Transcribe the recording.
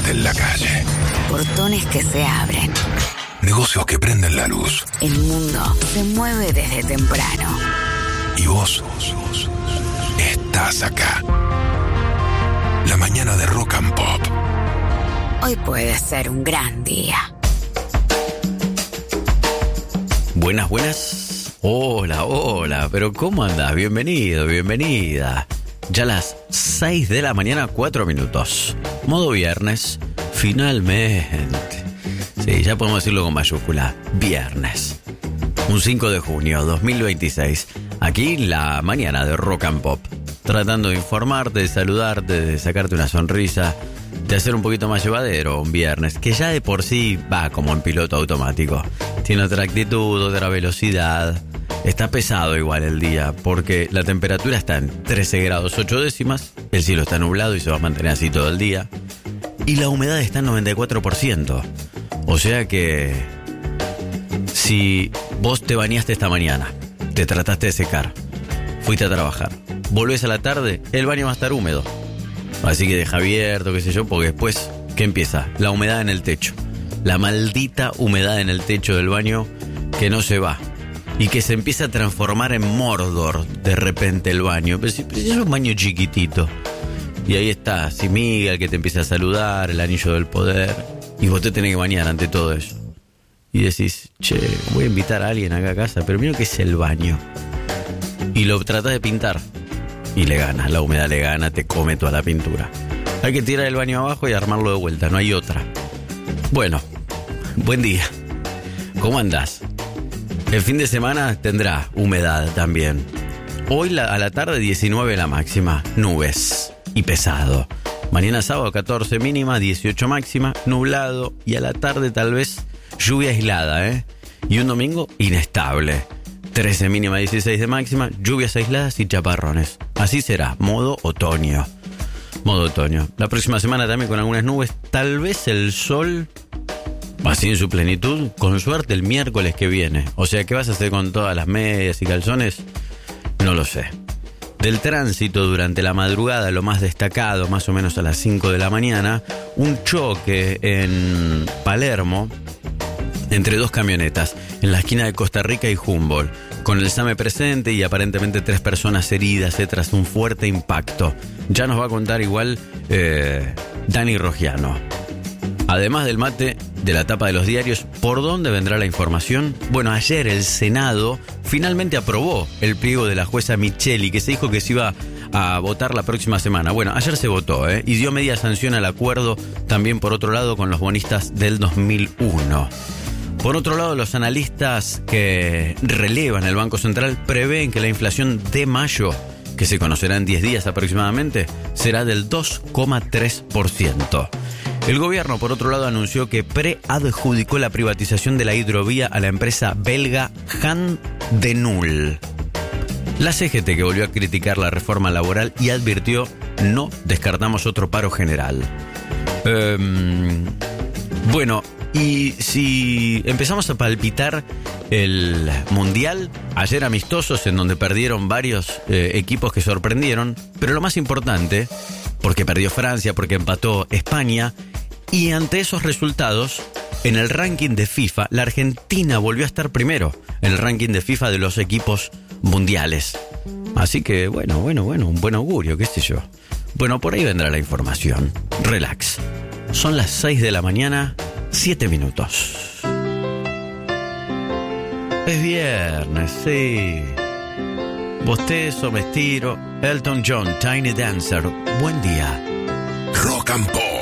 gente en la calle. Portones que se abren. Negocios que prenden la luz. El mundo se mueve desde temprano. Y vos estás acá. La mañana de Rock and Pop. Hoy puede ser un gran día. Buenas. Hola, pero ¿cómo andás? Bienvenido, bienvenida. Ya las 6 de la mañana, 4 minutos. Modo viernes, finalmente. Sí, ya podemos decirlo con mayúscula. Viernes. Un 5 de junio 2026. Aquí la mañana de Rock and Pop. Tratando de informarte, de saludarte, de sacarte una sonrisa, de hacer un poquito más llevadero un viernes, que ya de por sí va como en piloto automático. Tiene otra actitud, otra velocidad. Está pesado igual el día, porque la temperatura está en 13 grados 8 décimas, el cielo está nublado y se va a mantener así todo el día, y la humedad está en 94%. O sea que si vos te bañaste esta mañana, te trataste de secar, fuiste a trabajar, volvés a la tarde, el baño va a estar húmedo. Así que deja abierto, qué sé yo, porque después, ¿qué empieza? La humedad en el techo. La maldita humedad en el techo del baño que no se va. Y que se empieza a transformar en Mordor de repente el baño. Pero si es un baño chiquitito. Y ahí está, si Miguel que te empieza a saludar, el anillo del poder. Y vos te tenés que bañar ante todo eso. Y decís, che, voy a invitar a alguien acá a casa, pero mira que es el baño. Y lo tratás de pintar. Y le ganas, la humedad le gana, te come toda la pintura. Hay que tirar el baño abajo y armarlo de vuelta, no hay otra. Bueno, buen día. ¿Cómo andás? El fin de semana tendrá humedad también. Hoy a la tarde 19 la máxima, nubes y pesado. Mañana sábado 14 mínima, 18 máxima, nublado y a la tarde tal vez lluvia aislada, ¿eh? Y un domingo inestable. 13 mínima, 16 de máxima, lluvias aisladas y chaparrones. Así será, modo otoño. Modo otoño. La próxima semana también con algunas nubes, tal vez el sol, así en su plenitud, con suerte el miércoles que viene. O sea, ¿qué vas a hacer con todas las medias y calzones? No lo sé. Del tránsito durante la madrugada, lo más destacado, más o menos a las 5 de la mañana, un choque en Palermo entre dos camionetas, en la esquina de Costa Rica y Humboldt, con el SAME presente y aparentemente 3 personas heridas tras un fuerte impacto. Ya nos va a contar igual Dani Rogiano. Además del mate de la tapa de los diarios, ¿por dónde vendrá la información? Bueno, ayer el Senado finalmente aprobó el pliego de la jueza Micheli, que se dijo que se iba a votar la próxima semana. Bueno, ayer se votó, y dio media sanción al acuerdo, también por otro lado con los bonistas del 2001. Por otro lado, los analistas que relevan el Banco Central prevén que la inflación de mayo, que se conocerá en 10 días aproximadamente, será del 2,3%. El gobierno, por otro lado, anunció que preadjudicó la privatización de la hidrovía a la empresa belga Han de Null. La CGT, que volvió a criticar la reforma laboral y advirtió, no descartamos otro paro general. Bueno, y si empezamos a palpitar el Mundial, ayer amistosos en donde perdieron varios equipos que sorprendieron, pero lo más importante, porque perdió Francia, porque empató España, y ante esos resultados, en el ranking de FIFA, la Argentina volvió a estar primero, en el ranking de FIFA de los equipos mundiales. Así que, bueno, un buen augurio, qué sé yo. Bueno, por ahí vendrá la información. Relax. Son las 6 de la mañana, 7 minutos. Es viernes, sí. Bostezo, me estiro. Elton John, Tiny Dancer. Buen día. Rock and Pop.